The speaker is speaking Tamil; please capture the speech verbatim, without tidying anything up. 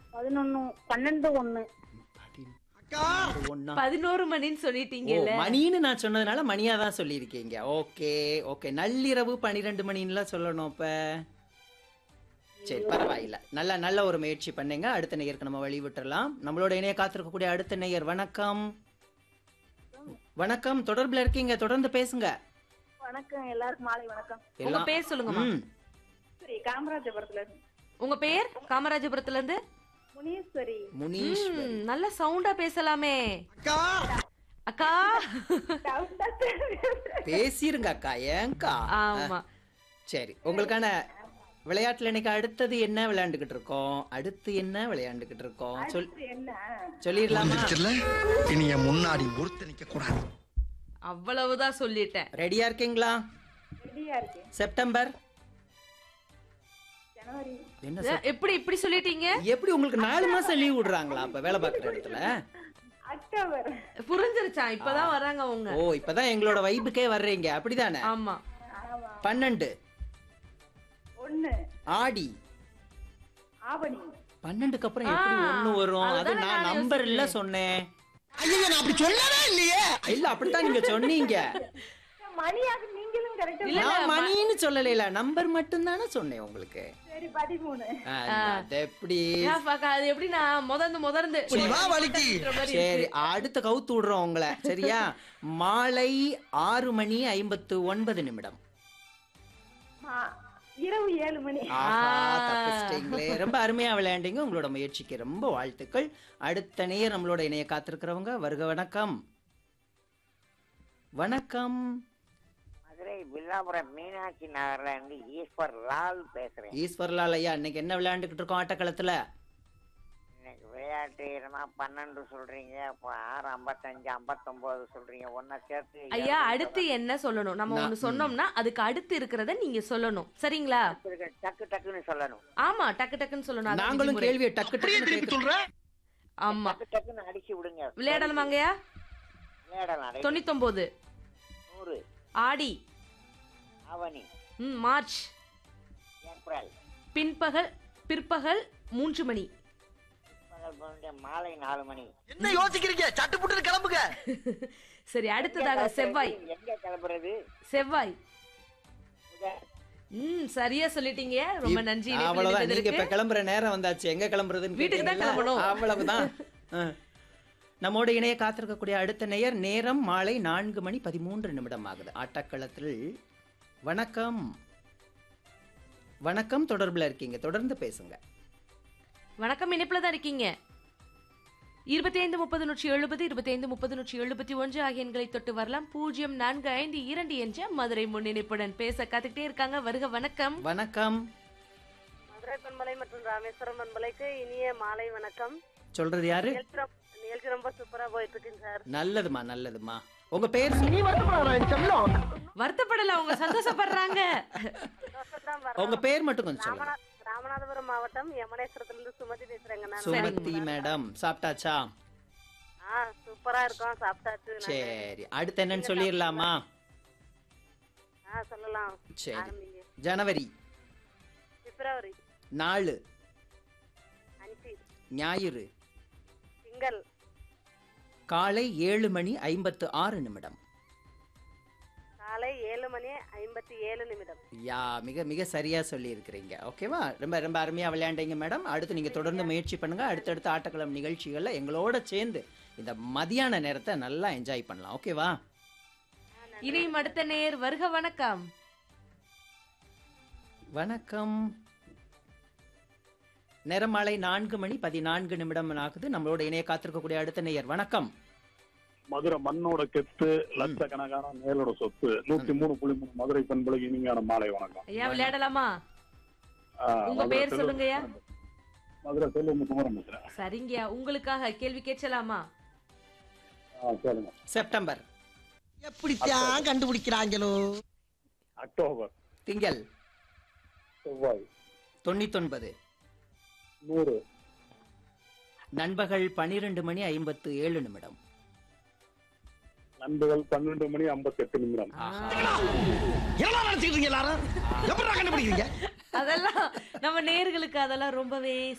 பதினொன்னு பன்னெண்டு ஒண்ணு ஒன்னா பதினோரு மணின்னு ஓ சொல்லிட்டீங்கல்ல. மணின்னு நான் சொன்னதுனால மணியா தான் சொல்லியிருக்கீங்க. ஓகே ஓகே நள்ளிரவு பன்னிரெண்டு மணின்னுலாம் சொல்லணும் இப்ப. சரி பரவாயில்ல, நல்ல நல்ல ஒரு முயற்சி பண்ணீங்க. அடுத்த நேயருக்கு நம்ம வழி விட்டுறலாம். நம்மளோட இணைய காத்திருக்கக்கூடிய அடுத்த நேயர் வணக்கம். வணக்கம், தொடர்புல இருக்கீங்க, தொடர்ந்து பேசுங்க. வணக்கம், எல்லாருக்கும் மாலை வணக்கம். உங்க எல்லாம் பேர் சொல்லுங்கம்மா. ம், சரி, காமராஜபுரத்துல இருந்து உங்க பேர் காமராஜபுரத்துல இருந்து? முனீஸ்வரி. முனீஸ்வரி. ம், நல்ல சவுண்டா பேசலாமே அக்கா. பேசிருங்க அக்கா, ஏங்கா. ஆமா. சரி, உங்களுக்கான விளையாட்டுல இன்னைக்கு அடுத்தது என்ன விளையாண்டுகிட்டு இருக்கோம்? அடுத்து என்ன விளையாண்டுகிட்டு இருக்கோம் சொல் என்ன சொல்லிடலாமா? இனி என் முன்னாடி ஒருத்த நிக்க கூடாது. அவ்வளவுதான் சொல்லிட்டேன். ரெடியா இருக்கீங்களா? ரெடியா இருக்கு. செப்டம்பர் ஜனவரி. என்ன ஏ, செப்- எப்படி இப்படி சொல்லிட்டீங்க? எப்படி உங்களுக்கு நாலு மாசம் லீவ் விடுறாங்களா அப்ப வேலை பார்க்குற இடத்துல? அக்டோபர். புரிஞ்சிருச்சா? இப்பதான் வராங்க அவங்க. ஓ இப்பதான் எங்களோட வைப்புக்கே வர்றீங்க, அப்படிதானே? ஆமா. ஆமா. பன்னெண்டு ஒண்ணு ஆடி. ஆவணி. பன்னெண்டுக்கு அப்புறம் எப்படி ஆ, ஒண்ணு வரும்? அது அதுதானே நான் நான் நம்பர் இல்ல யோசிச்சேன். சொன்னேன். ஐயோ நான் அப்படி சொல்லவே இல்லையே. இல்ல அப்படித்தான் நீங்க சொன்னீங்க. மணியாக நீங்களும் கரெக்டா. இல்ல, நான் இல்ல, மணின்னு சொல்லல, நம்பர் மட்டும் தானே சொன்னேன் உங்களுக்கு. சரி, பதிமூணு. ஆ, அது எப்படி? ஏன் பாக்கா, அது எப்படின்னா முதர்ந்து முதர்ந்து இப்படி வா வலிக்கு. சரி அடுத்த கவுத்து விடுறோம் உங்களை, சரியா? மாலை ஆறு மணி ஐம்பத்து ஒன்பது நிமிடம். மா- இரவு ஏழு மணி. ஆஹா, தப்பிச்சிட்டீங்களே. ரொம்ப அருமையா விளையாண்டீங்க. உங்களோட முயற்சிக்கு ரொம்ப வாழ்த்துக்கள். அடுத்த நேயர் நம்மளோட இணைய காத்திருக்கிறவங்க வருக. வணக்கம். வணக்கம். மதுரை வில்லாபுரம் மீனாட்சி நகர்ல இருந்து ஈஸ்வர் லால் பேசுறேன். ஈஸ்வர்லால் ஐயா, இன்னைக்கு என்ன விளையாண்டுகிட்டு இருக்கோம் ஆட்டக்களத்துல? இன்னைக்கு விளையாட்டு என்னமா பன்னெண்டு சொல்றீங்க, அப்ப ஆறு ஐம்பத்தஞ்சு ஐம்பத்தொன்பது சொல்றீங்க, ஒன்னா சேர்த்து ஐயா அடுத்து என்ன சொல்லணும்? நம்ம நான்- ஒண்ணு சொன்னோம்னா அதுக்கு அடுத்து இருக்கிறத நீங்க சொல்லணும், சரிங்களா? இருக்க- டக்கு டக்குன்னு சொல்லணும். ஆமா, டக்கு டக்குன்னு சொல்லணும். அதான் நாங்களும் விதிமுறை. கேள்வியை டக்கு அப்படியே டக்குன்னு திருப்பி கேட்கிறோம். சொல்ற. ஆமா. டக்கு டக்குன்னு அடிச்சு விடுங்க. விளையாடலாமாங்கய்யா? விளையாடலாம். தொண்ணூத்தொன்பது நூறு ஆடி. ஆவணி ம், மார்ச். ஏப்ரல் பின்பகல் பிற்பகல் மூன்று மணி. பகல் பன்னெண்டு, மாலை நாலு மணி. என்ன யோசிக்கிறீங்க? சட்டு புட்டு கிளம்புங்க. சரி, அடுத்ததாக செவ்வாய். எங்க கிளம்புறது? செவ்வாய். புதன். ம், சரியா சொல்லிட்டீங்க. ரொம்ப நன்றி. இணைப்பில் அவ்வளவுதான், நீங்க இப்ப இணைந்ததற்கு. கிளம்புற நேரம் வந்தாச்சு. எங்க கிளம்புறதுன்னு வீட்டுக்கு தான் கேட்டீங்கல்ல? கிளம்பணும். அவ்வளவுதான். ஆ. நம்மோட இணைய காத்திருக்கக்கூடிய அடுத்த நேயர் நேரம் மாலை நான்கு மணி பதிமூன்று நிமிடம் ஆகுது ஆட்டக்களத்தில். வணக்கம். வணக்கம், தொடர்புல இருக்கீங்க, தொடர்ந்து பேசுங்க. வணக்கம், இணைப்புல தான் இருக்கீங்க. இருபத்தி ஐந்து முப்பது நூற்றி எழுபது இருபத்தி ஐந்து முப்பது நூற்றி எழுபத்தி ஒன்று ஆகிய எண்களை தொட்டு வரலாம். பூஜ்ஜியம் நான்கு ஐந்து இரண்டு என்ற மதுரை முன்னிணைப்புடன் பேச காத்துக்கிட்டே இருக்காங்க. வருக. வணக்கம். வணக்கம். மதுரை பண்பலை மற்றும் ராமேஸ்வரம் பண்பலைக்கு இனிய மாலை வணக்கம். சொல்றது யாரு? நிகழ்ச்சி ரொம்ப- நிகழ்ச்சி ரொம்ப சூப்பரா போயிட்டு இருக்குங்க சார். நல்லதுமா நல்லதுமா. உங்க பேர் சொல்லு. நீ வருத்தப்படாத. வருத்தப்படல, அவங்க சந்தோஷப்படுறாங்க. சந்தோஷம்தான் வர்றோம். உங்க பேர் மட்டும் கொஞ்சம் சொல்லுங்க. ராமநா- ராமநாதபுரம் மாவட்டம் யமனேஸ்வரத்திலிருந்து சுமதி பேசுறேங்க நான். சுமதி மேடம், சாப்பிட்டாச்சா? ஆ, சூப்பரா இருக்கும், சாப்பிட்டாச்சு நாங்க. சரி, அடுத்து என்னன்னு சொல்லிடலாமா? ஆ, சொல்லலாம். சரி, ஆரம்பிங்க. ஜனவரி பிப்ரவரி, நாலு அஞ்சு, ஞாயிறு திங்கள், காலை ஏழு மணி ஐம்பத்து ஆறு நிமிடம். காலை ஏழு மணி ஐம்பத்தி ஏழு நிமிடம். யா, மிக மிக சரியா சொல்லி இருக்கிறீங்க. ஓகேவா? ரொம்ப ரொம்ப அருமையா விளையாண்டீங்க மேடம். அடுத்து நீங்க தொடர்ந்து முயற்சி பண்ணுங்க. அடுத்தடுத்த ஆட்டக்களம் நிகழ்ச்சிகள்ல எங்களோட சேர்ந்து இந்த மதியான நேரத்தை நல்லா என்ஜாய் பண்ணலாம். ஓகேவா? இனியும் அடுத்த நேர். வருக. வணக்கம். வணக்கம். நேரம் மாலை நான்கு மணி பதினான்கு நிமிடம் ஆகுது. நம்மளோட இணைய காத்திருக்கக்கூடிய அடுத்த நேயர். வணக்கம். மதுரை மண்ணோட கெத்து, லட்சக்கணக்கான மேலோட சொத்து. நூத்தி மூணு புள்ளி மூணு மதுரை பண்புகளுக்கு இனிமையான மாலை வணக்கம். ஐயா, விளையாடலாமா? ஆ, உங்க மதுரை பேர் செல்வ- சொல்லுங்கய்யா. மதுரை செல்வம் குமரன் பேசுறேன். சரிங்கய்யா, உங்களுக்காக கேள்வி கேட்கலாமா? ஆ, சொல்லுங்க. செப்டம்பர். எப்படித்தான் கண்டுபிடிக்கிறாங்களோ? அக்டோபர். திங்கள். செவ்வாய். தொண்ணூத்தொன்பது. நூறு. நண்பகல் பனிரெண்டு மணி ஐம்பத்து ஏழு நிமிடம். நண்பகல் பன்னெண்டு மணி ஐம்பத்தி எட்டு நிமிடம். ஆஹா. என்ன நினைச்சிட்டு இருக்கீங்க எல்லாரும்? எப்படி கண்டுபிடிக்கிறீங்க? அதெல்லாம் நம்ம நேர்களுக்கு அதெல்லாம் ரொம்பவே